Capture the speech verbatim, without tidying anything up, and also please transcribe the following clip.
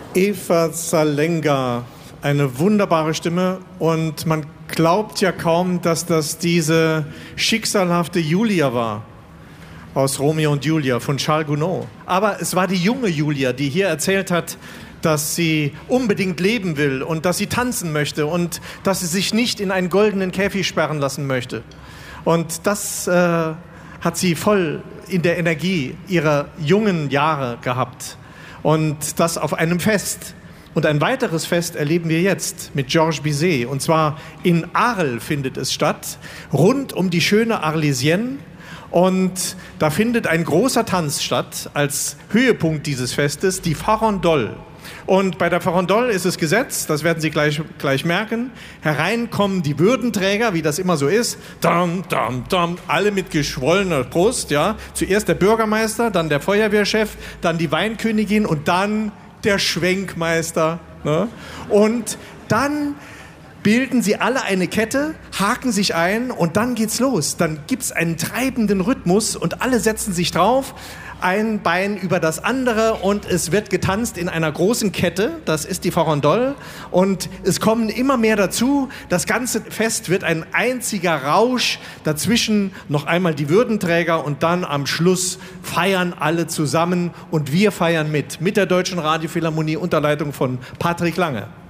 Eva Salenga, eine wunderbare Stimme, und man glaubt ja kaum, dass das diese schicksalhafte Julia war aus Romeo und Julia von Charles Gounod. Aber es war die junge Julia, die hier erzählt hat, dass sie unbedingt leben will und dass sie tanzen möchte und dass sie sich nicht in einen goldenen Käfig sperren lassen möchte. Und das äh, hat sie voll in der Energie ihrer jungen Jahre gehabt. Und das auf einem Fest. Und ein weiteres Fest erleben wir jetzt mit Georges Bizet. Und zwar in Arles findet es statt, rund um die schöne Arlésienne. Und da findet ein großer Tanz statt, als Höhepunkt dieses Festes, die Farandole. Und bei der Farandole ist es Gesetz, das werden Sie gleich, gleich merken, hereinkommen die Würdenträger, wie das immer so ist, dam, dam, dam, alle mit geschwollener Brust, ja. Zuerst der Bürgermeister, dann der Feuerwehrchef, dann die Weinkönigin und dann der Schwenkmeister. Ne? Und dann bilden sie alle eine Kette, haken sich ein und dann geht's los. Dann gibt's einen treibenden Rhythmus und alle setzen sich drauf, ein Bein über das andere, und es wird getanzt in einer großen Kette. Das ist die Farandole. Und es kommen immer mehr dazu. Das ganze Fest wird ein einziger Rausch. Dazwischen noch einmal die Würdenträger und dann am Schluss feiern alle zusammen. Und wir feiern mit, mit der Deutschen Radiophilharmonie unter Leitung von Patrick Lange.